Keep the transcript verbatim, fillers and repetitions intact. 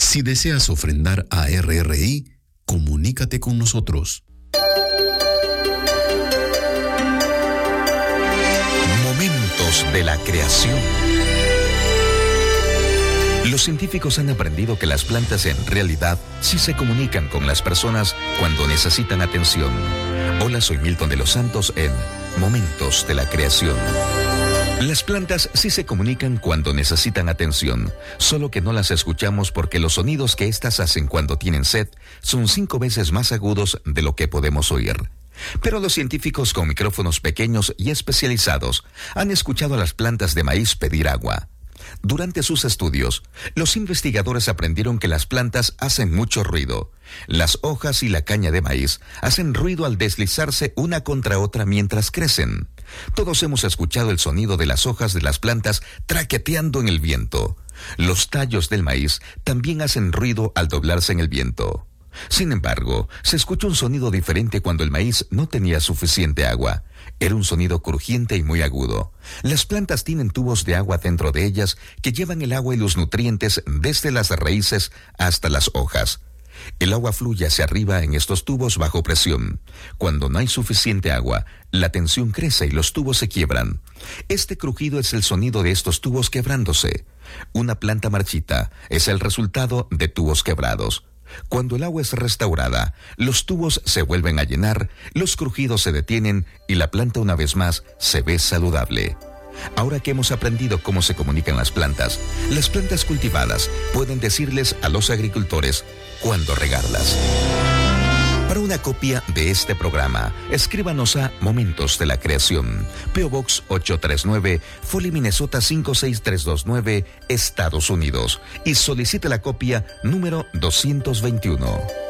Si deseas ofrendar a R R I, comunícate con nosotros. Momentos de la creación. Los científicos han aprendido que las plantas en realidad sí se comunican con las personas cuando necesitan atención. Hola, soy Milton de los Santos en Momentos de la Creación. Las plantas sí se comunican cuando necesitan atención, solo que no las escuchamos porque los sonidos que éstas hacen cuando tienen sed son cinco veces más agudos de lo que podemos oír. Pero los científicos con micrófonos pequeños y especializados han escuchado a las plantas de maíz pedir agua. Durante sus estudios, los investigadores aprendieron que las plantas hacen mucho ruido. Las hojas y la caña de maíz hacen ruido al deslizarse una contra otra mientras crecen. Todos hemos escuchado el sonido de las hojas de las plantas traqueteando en el viento. Los tallos del maíz también hacen ruido al doblarse en el viento. Sin embargo, se escucha un sonido diferente cuando el maíz no tenía suficiente agua. Era un sonido crujiente y muy agudo. Las plantas tienen tubos de agua dentro de ellas que llevan el agua y los nutrientes desde las raíces hasta las hojas. El agua fluye hacia arriba en estos tubos bajo presión. Cuando no hay suficiente agua, la tensión crece y los tubos se quiebran. Este crujido es el sonido de estos tubos quebrándose. Una planta marchita es el resultado de tubos quebrados. Cuando el agua es restaurada, los tubos se vuelven a llenar, los crujidos se detienen y la planta una vez más se ve saludable. Ahora que hemos aprendido cómo se comunican las plantas, las plantas cultivadas pueden decirles a los agricultores cuándo regarlas. Para una copia de este programa, escríbanos a Momentos de la Creación, P O Box ochocientos treinta y nueve, Foley, Minnesota cinco seis tres dos nueve, Estados Unidos, y solicite la copia número doscientos veintiuno.